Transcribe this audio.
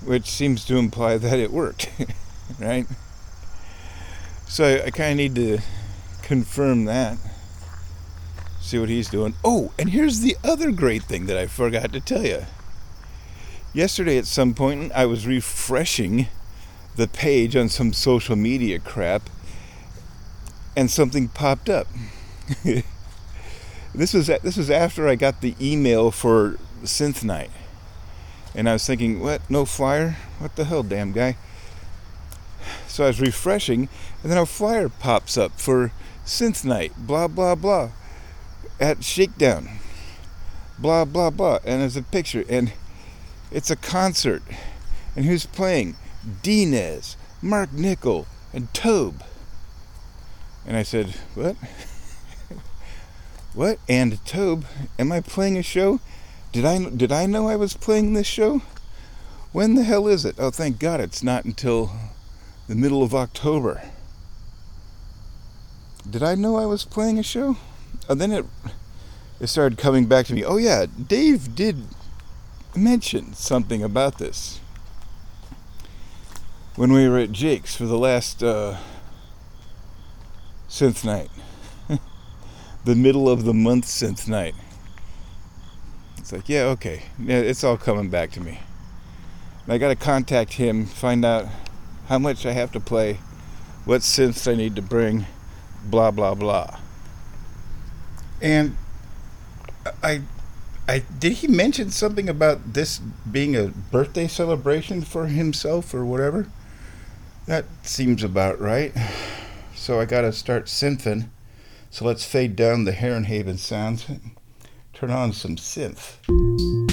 which seems to imply that it worked, right? So I kind of need to confirm that, see what he's doing. Oh, and here's the other great thing that I forgot to tell you. Yesterday at some point, I was refreshing the page on some social media crap, and something popped up. This was after I got the email for Synth Night, and I was thinking, what? No flyer? What the hell, damn guy? So I was refreshing, and then a flyer pops up for Synth Night, blah blah blah, at Shakedown, blah blah blah, and there's a picture, and it's a concert, and who's playing? Dinez, Mark Nickel, and Tobe. And I said, what? What? And Tobe? Am I playing a show? Did I know I was playing this show? When the hell is it? Oh, thank God it's not until the middle of October. Did I know I was playing a show? Oh, then it started coming back to me. Oh yeah, Dave did mention something about this when we were at Jake's for the last Synth Night. The middle of the month Synth Night. It's like, yeah, okay. Yeah, it's all coming back to me. And I gotta contact him, find out how much I have to play, what synths I need to bring, blah blah blah. And I did he mention something about this being a birthday celebration for himself or whatever? That seems about right. So I gotta start synthing. So let's fade down the Herrenhaven sounds. Turn on some synth.